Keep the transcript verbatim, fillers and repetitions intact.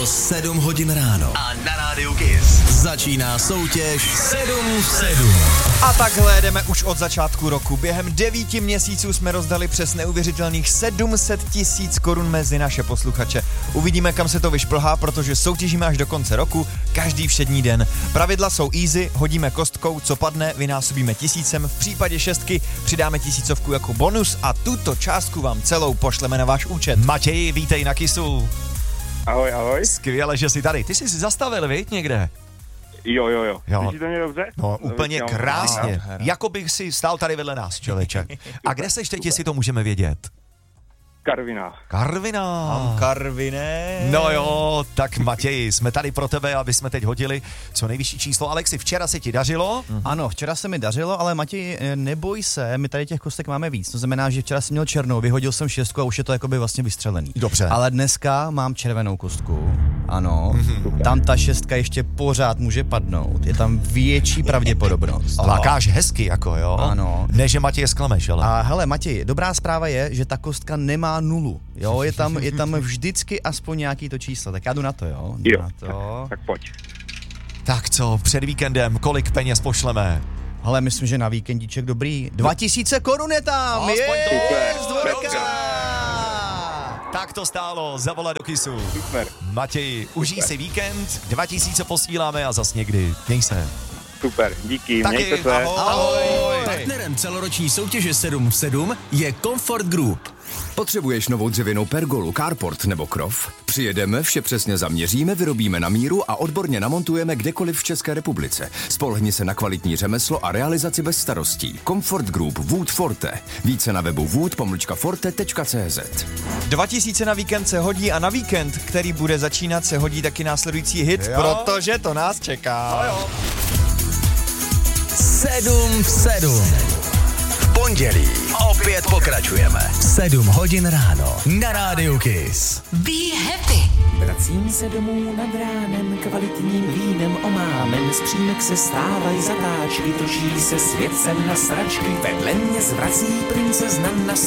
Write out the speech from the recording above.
bylo sedm hodin ráno. A na rádiu Kiss začíná soutěž sedm v sedm. A takhle jdeme už od začátku roku. Během devíti měsíců jsme rozdali přes neuvěřitelných sedm set tisíc korun mezi naše posluchače. Uvidíme, kam se to vyšplhá, protože soutěžíme až do konce roku, každý všední den. Pravidla jsou easy, hodíme kostkou, co padne, vynásobíme tisícem, v případě šestky přidáme tisícovku jako bonus a tuto částku vám celou pošleme na váš účet. Matěj, vítej na Kissu. Ahoj, ahoj. Skvěle, že jsi tady. Ty jsi si zastavil, viď, někde? Jo, jo, jo. Jo. Slyšíte mě dobře? No, úplně Dobře, krásně. Aha. Jako bych si stál tady vedle nás, člověče. A kde seš teď, jestli to můžeme vědět? Karviná. Karviná. Karviné. No jo, tak Matěji, jsme tady pro tebe, aby jsme teď hodili co nejvyšší číslo. Alexi, včera se ti dařilo? Mm. Ano, včera se mi dařilo, ale Matěj, neboj se, my tady těch kostek máme víc. To znamená, že včera jsem měl černou, vyhodil jsem šestku a už je to jakoby vlastně vystřelený. Dobře. Ale dneska mám červenou kostku. Ano, mm-hmm. Tam ta šestka ještě pořád může padnout. Je tam větší pravděpodobnost. Lákáš hezky, jako jo? Ano. Ne, že Matěje zklameš, ale... A hele, Matěj, dobrá zpráva je, že ta kostka nemá nulu. Jo, je tam, je tam vždycky aspoň nějaký to číslo. Tak já jdu na to, jo? Jdu Jo, na to. tak pojď. Tak co, před víkendem, kolik peněz pošleme? Hele, myslím, že na víkendíček dobrý. Dva tisíce korun je tam! Aspoň Je, to. z dvorka! Tak to stálo, zavolá do Kissu. Super. Matěji, užij si víkend, dva tisíce posíláme a zas někdy. Měj se. Super, díky, Taky, mějte se. ahoj. ahoj. Partnerem celoroční soutěže sedm v sedm je Comfort Group. Potřebuješ novou dřevěnou pergolu, carport nebo krov? Přijedeme, vše přesně zaměříme, vyrobíme na míru a odborně namontujeme kdekoliv v České republice. Spolehni se na kvalitní řemeslo a realizaci bez starostí. Comfort Group Wood Forte. Více na webu wood pomlčka forte tečka cé zet. Dva tisíce na víkend se hodí a na víkend, který bude začínat, se hodí taky následující hit, Jo. protože to nás čeká. sedm v sedm. V pondělí opět pokračujeme. sedm hodin ráno na rádiu Kiss. Be happy. Vracím se domů nad ránem, kvalitním vínem omámen, z přímek se stávají zatáčky, točí se svět sem na sračky, vedle mě zvrací princezna na